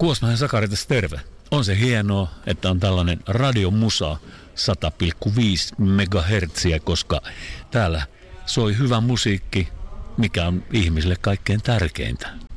Kuosmanen Sakari tässä terve. On se hienoa, että on tällainen radiomusa 100,5 MHz, koska täällä soi hyvä musiikki, mikä on ihmisille kaikkein tärkeintä.